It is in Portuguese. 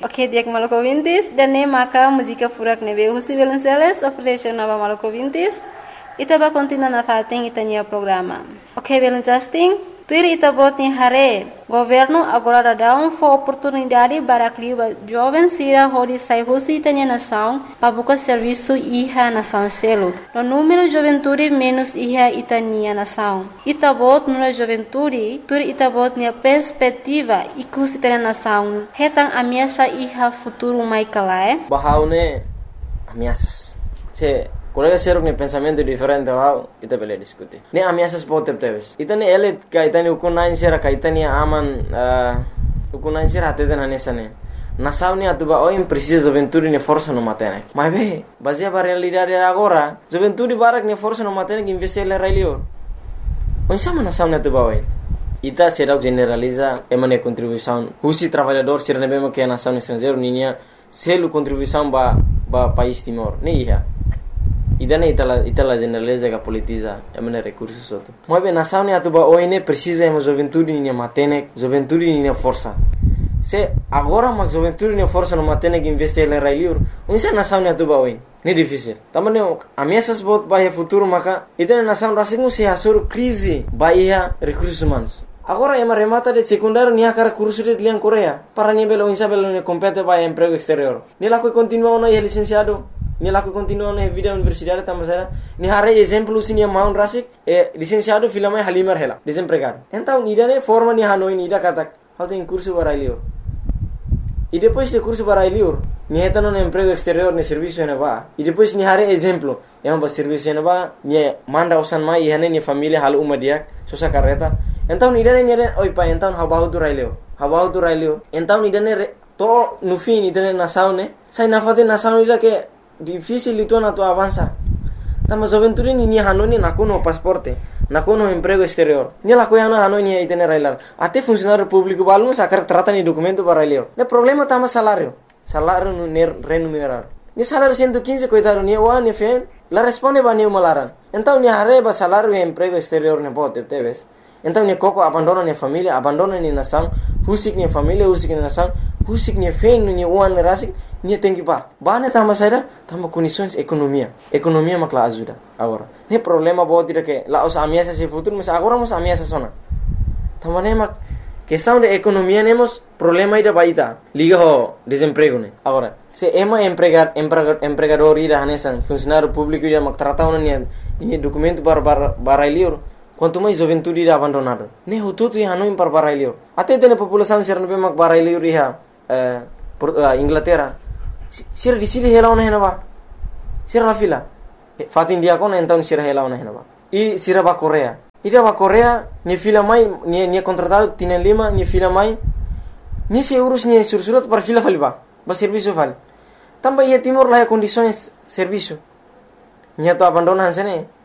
Ok, dia Maluku Vintis, dan ne maka música furak nebe husi Belenceles, operation nova Maluku Vintis, itaba continua na fating itania programa. Ok, Belencasting, tuir itabot ni hare, governo agora dá oportunidade para que jovem sira hodi sai husi itania nação, para buscar serviço iha nação selo. No número juventude menos iha itania nação. Itabot no juventude, tuir itabot ni perspectiva ikus itania nação. Hetang ameaça iha futuro mai kalae. Bahaune ameaças. Se colega seruk ni pensamento diferente bahau ita bele diskuti. Ni ameaças pode teves. Ita ni ele kaitani ukunain sera kaitani aman ukunain sera atete na nesane. Nação ni atuba oim precisa juventude ni força no matene. Mas be, baseia para realidade agora, juventude barak ni força no matene que investir le railio. Onsama nação ni atuba oim. Ita será generaliza emane contribuição. Husi trabalhador ser nebemo que a nação estrangeiro ninya selu contribuição ba país Timor. Ni iha. Idane itala generaliza que politiza emane recursos outro. Mas bem, nação ni atuba oine precisa ema juventude ni matene, juventude ni força. Se agora mas juventude ni força no matene que investir le railio, unsa nação ni atuba oine. Ni difícil. Também ameaças bot bahia futuro maka idane nação rasing se hasur crise bahia recursos humanos. Agora ema remata de secundário ni akara curso de lian Coreia para ni belo insa belo ni compete bahia emprego exterior. Ni la que continua no licenciado. Ni la que continua na vida universidade também ni hare exemplo sini maun rasik licenciado filama halimar hela desempregado. Então ni dane forma ni hanoi ni da katak hal tem curso barailio. E depois de curso barailio ni heta no emprego exterior ni serviço na ba. E depois ni hare exemplo yang ba serviço na ba ni manda usan mai hane ni família hal umadiak sosa carreta. Então ni dane oi pa então habahu tu railio. Então ni dane to no fim ni dane nação ne sai na fate nação ila que difícil itu na tu avança. Tama juventude ni hanoni nakuno pasporte, nakuno emprego exterior. Ni la coisa na hanoni aí tener railar. Até funcionário público balmo sacar trata ni documento para railio. Ne problema tama salário no remunerado. Ni salário 115 coitado ni wa ni fen, la responde ba ni malaran. Então ni arreba salário e emprego exterior ne pode teves. Então ni coco abandona ni família, abandona ni nação, husik ni família, husik ni nação, husik ni fen ni uan rasik. Ni tem que ba tama saira tama condições economia makla ajuda agora ne problema bo tira que lá os ameaças se futuro mas agora os ameaças sona tama ne mak questão de economia nemos problema ida baita liga ho desemprego ne agora se ema empregador ida hanesan funcionário público ida mak trata una ni documento para lior quanto mais juventude ida abandonado ne hututu ya no para barailio até tem população ser no mak barailio riha Inglaterra sira di sini hela ona henaba sira la fila fatin dia kon então sira hela ona henaba e sira ba Coreia ida ba Coreia ni fila mai ni contratado tienen lima ni fila mai ni se urus ni sursurat para fila faliba ba serviço fal também ia Timor lá condições serviço ni to abandona hansene